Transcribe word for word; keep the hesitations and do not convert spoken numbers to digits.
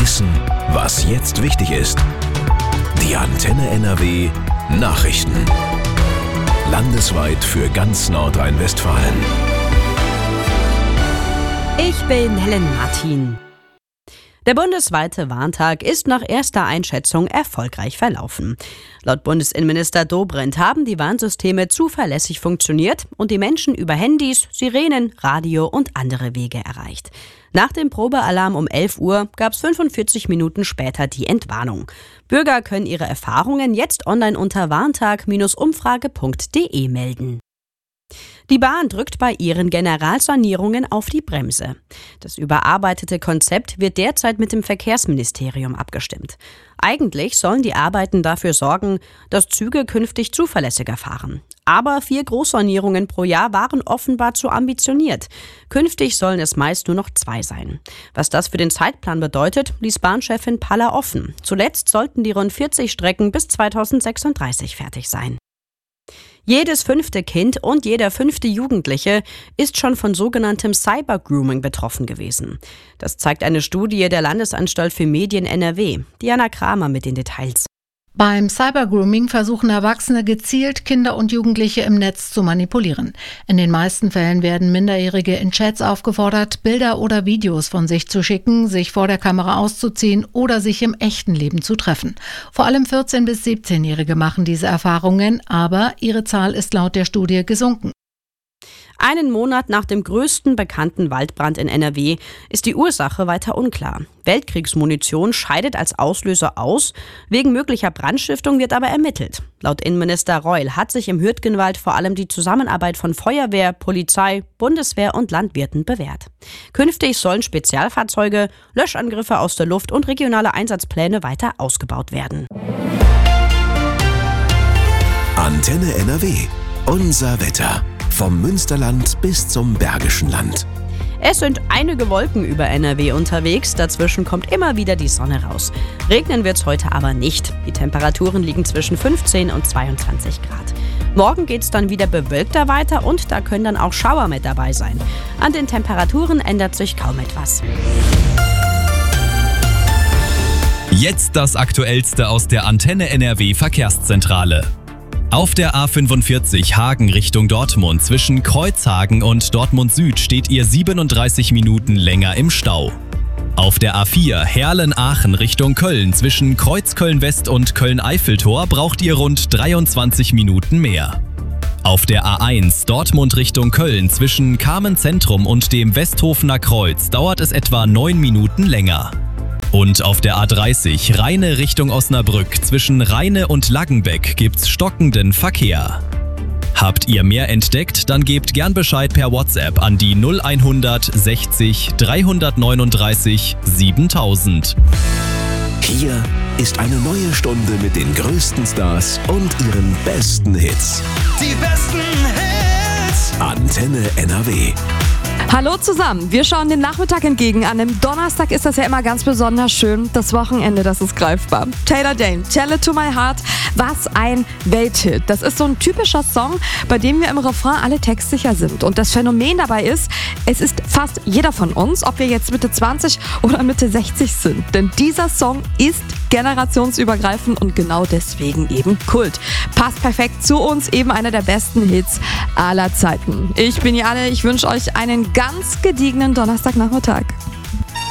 Wissen, was jetzt wichtig ist. Die Antenne N R W Nachrichten. Landesweit für ganz Nordrhein-Westfalen. Ich bin Helen Martin. Der bundesweite Warntag ist nach erster Einschätzung erfolgreich verlaufen. Laut Bundesinnenminister Dobrindt haben die Warnsysteme zuverlässig funktioniert und die Menschen über Handys, Sirenen, Radio und andere Wege erreicht. Nach dem Probealarm um elf Uhr gab es fünfundvierzig Minuten später die Entwarnung. Bürger können ihre Erfahrungen jetzt online unter warntag Bindestrich umfrage Punkt de melden. Die Bahn drückt bei ihren Generalsanierungen auf die Bremse. Das überarbeitete Konzept wird derzeit mit dem Verkehrsministerium abgestimmt. Eigentlich sollen die Arbeiten dafür sorgen, dass Züge künftig zuverlässiger fahren. Aber vier Großsanierungen pro Jahr waren offenbar zu ambitioniert. Künftig sollen es meist nur noch zwei sein. Was das für den Zeitplan bedeutet, ließ Bahnchefin Paller offen. Zuletzt sollten die rund vierzig Strecken bis zweitausendsechsunddreißig fertig sein. Jedes fünfte Kind und jeder fünfte Jugendliche ist schon von sogenanntem Cybergrooming betroffen gewesen. Das zeigt eine Studie der Landesanstalt für Medien N R W. Diana Kramer mit den Details. Beim Cybergrooming versuchen Erwachsene gezielt Kinder und Jugendliche im Netz zu manipulieren. In den meisten Fällen werden Minderjährige in Chats aufgefordert, Bilder oder Videos von sich zu schicken, sich vor der Kamera auszuziehen oder sich im echten Leben zu treffen. Vor allem vierzehn- bis siebzehnjährige machen diese Erfahrungen, aber ihre Zahl ist laut der Studie gesunken. Einen Monat nach dem größten bekannten Waldbrand in N R W ist die Ursache weiter unklar. Weltkriegsmunition scheidet als Auslöser aus, wegen möglicher Brandstiftung wird aber ermittelt. Laut Innenminister Reul hat sich im Hürtgenwald vor allem die Zusammenarbeit von Feuerwehr, Polizei, Bundeswehr und Landwirten bewährt. Künftig sollen Spezialfahrzeuge, Löschangriffe aus der Luft und regionale Einsatzpläne weiter ausgebaut werden. Antenne N R W. Unser Wetter. Vom Münsterland bis zum Bergischen Land. Es sind einige Wolken über N R W unterwegs, dazwischen kommt immer wieder die Sonne raus. Regnen wird's heute aber nicht. Die Temperaturen liegen zwischen fünfzehn und zweiundzwanzig Grad. Morgen geht's dann wieder bewölkter weiter und da können dann auch Schauer mit dabei sein. An den Temperaturen ändert sich kaum etwas. Jetzt das Aktuellste aus der Antenne N R W Verkehrszentrale. Auf der A fünfundvierzig Hagen Richtung Dortmund zwischen Kreuzhagen und Dortmund Süd steht ihr siebenunddreißig Minuten länger im Stau. Auf der A vier Herlen-Aachen Richtung Köln zwischen Kreuzköln West und Köln-Eiffeltor braucht ihr rund dreiundzwanzig Minuten mehr. Auf der A eins Dortmund Richtung Köln zwischen Kamen Zentrum und dem Westhofener Kreuz dauert es etwa neun Minuten länger. Und auf der A dreißig Rheine Richtung Osnabrück zwischen Rheine und Laggenbeck gibt's stockenden Verkehr. Habt ihr mehr entdeckt, dann gebt gern Bescheid per WhatsApp an die null sechzig dreihundertneununddreißig siebentausend. Hier ist eine neue Stunde mit den größten Stars und ihren besten Hits. Die besten Hits! Antenne N R W. Hallo zusammen, wir schauen den Nachmittag entgegen. An einem Donnerstag ist das ja immer ganz besonders schön. Das Wochenende, das ist greifbar. Taylor Dayne, Tell It To My Heart, was ein Welthit. Das ist so ein typischer Song, bei dem wir im Refrain alle textsicher sind. Und das Phänomen dabei ist, es ist fast jeder von uns, ob wir jetzt Mitte zwanzig oder Mitte sechzig sind. Denn dieser Song ist generationsübergreifend und genau deswegen eben Kult. Passt perfekt zu uns, eben einer der besten Hits aller Zeiten. Ich bin Jane, ich wünsche euch einen ganz gediegenen Donnerstagnachmittag.